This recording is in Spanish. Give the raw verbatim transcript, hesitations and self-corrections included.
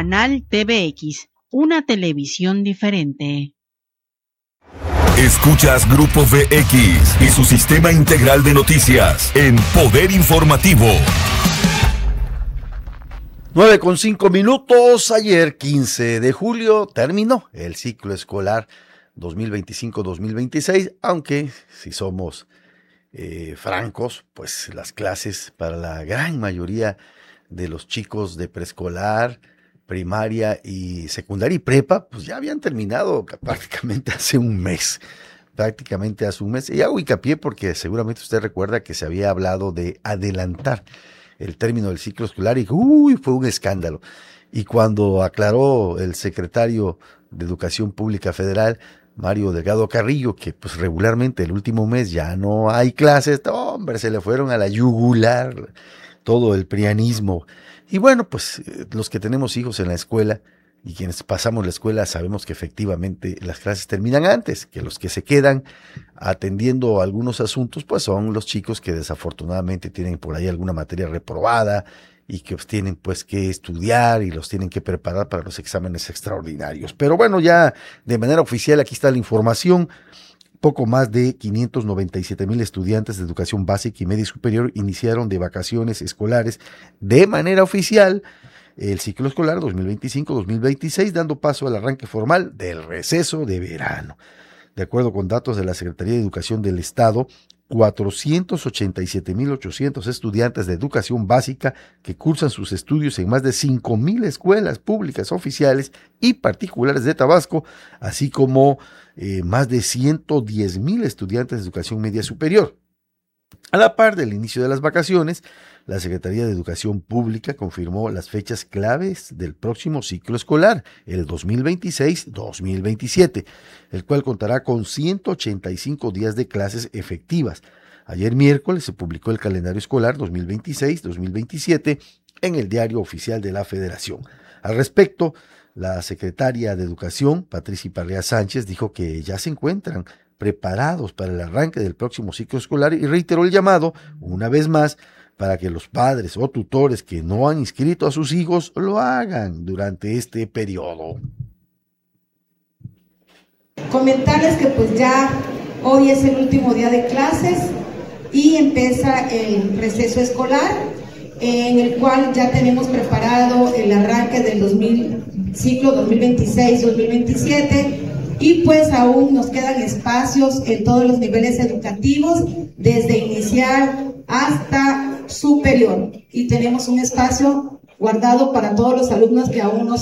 Canal T V X, una televisión diferente. Escuchas Grupo V X y su sistema integral de noticias en Poder Informativo. nueve con cinco minutos. Ayer, quince de julio, terminó el ciclo escolar dos mil veinticinco dos mil veintiséis, aunque si somos eh, francos, pues las clases para la gran mayoría de los chicos de preescolar, primaria y secundaria y prepa, pues ya habían terminado prácticamente hace un mes. Prácticamente hace un mes. Y hago hincapié porque seguramente usted recuerda que se había hablado de adelantar el término del ciclo escolar y uy, fue un escándalo. Y cuando aclaró el secretario de Educación Pública Federal, Mario Delgado Carrillo, que pues regularmente el último mes ya no hay clases, hombre, se le fueron a la yugular todo el prianismo. Y bueno, pues los que tenemos hijos en la escuela y quienes pasamos la escuela sabemos que efectivamente las clases terminan antes, que los que se quedan atendiendo algunos asuntos pues son los chicos que desafortunadamente tienen por ahí alguna materia reprobada y que pues tienen pues que estudiar y los tienen que preparar para los exámenes extraordinarios. Pero bueno, ya de manera oficial aquí está la información. Poco más de quinientos noventa y siete mil estudiantes de educación básica y media superior iniciaron de vacaciones escolares de manera oficial el ciclo escolar dos mil veinticinco dos mil veintiséis, dando paso al arranque formal del receso de verano. De acuerdo con datos de la Secretaría de Educación del Estado, cuatrocientos ochenta y siete mil ochocientos estudiantes de educación básica que cursan sus estudios en más de cinco mil escuelas públicas oficiales y particulares de Tabasco, así como eh, más de ciento diez mil estudiantes de educación media superior. A la par del inicio de las vacaciones, la Secretaría de Educación Pública confirmó las fechas claves del próximo ciclo escolar, el dos mil veintiséis dos mil veintisiete, el cual contará con ciento ochenta y cinco días de clases efectivas. Ayer miércoles se publicó el calendario escolar dos mil veintiséis dos mil veintisiete en el Diario Oficial de la Federación. Al respecto, la secretaria de Educación, Patricia Parrea Sánchez, dijo que ya se encuentran preparados para el arranque del próximo ciclo escolar y reiteró el llamado, una vez más, para que los padres o tutores que no han inscrito a sus hijos lo hagan durante este periodo. Comentarles que pues ya hoy es el último día de clases y empieza el receso escolar, en el cual ya tenemos preparado el arranque del dos mil, ciclo dos mil veintiséis dos mil veintisiete, y pues aún nos quedan espacios en todos los niveles educativos, desde inicial hasta superior, y tenemos un espacio guardado para todos los alumnos que aún no